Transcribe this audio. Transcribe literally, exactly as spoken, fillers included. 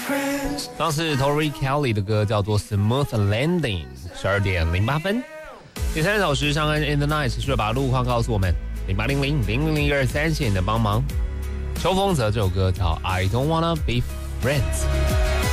当时 Tori Kelly 的歌叫做 Smooth Landing， 十二点零八分。第三小时上岸 In the Night 持续把路况告诉我们，零八零零零零零二三谢你的帮忙。秋风则这首歌叫 I Don't Wanna Be Friends。